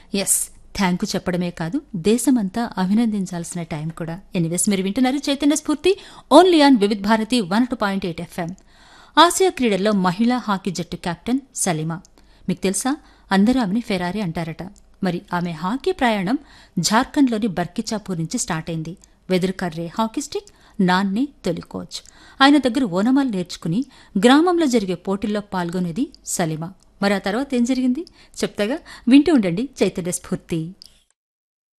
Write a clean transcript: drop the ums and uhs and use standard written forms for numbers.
Yes, thank you చెప్పడమే కాదు, దేశమంతా అభినందించాల్సిన టైం కూడా. ఎనీవేస్, మీరు వింటున్నారు చైతన్య స్ఫూర్తి only on Vividh Bharati 102.8 FM. Asia క్రీడల్లో మహిళా హాకీ జట్టు కెప్టెన్ సలీమా. మీకు తెలుసా, అందరూ ఆమెని ఫెరారీ అంటారట. మరి ఆమె హాకీ ప్రయాణం జార్ఖండ్లోని బర్కిచాపూర్ నుంచి స్టార్ట్ అయింది. వెదురుకర్రే హాకీ స్టిక్ నాన్నే తొలి కోచ్. ఆయన దగ్గర ఓనమాలు నేర్చుకుని గ్రామంలో జరిగే పోటీల్లో పాల్గొనేది సలీమా. మరి ఆ తర్వాత ఏం జరిగింది చెప్తాగా, వింటూ ఉండండి చైతన్య స్ఫూర్తి.